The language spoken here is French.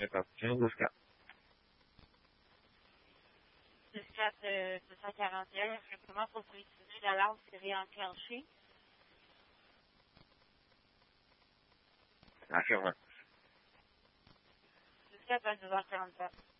répartition 12-4. 10-4, 241, justement pour préciser, l'alarme s'est réenclenchée. Affirme. 10-4, 22h44.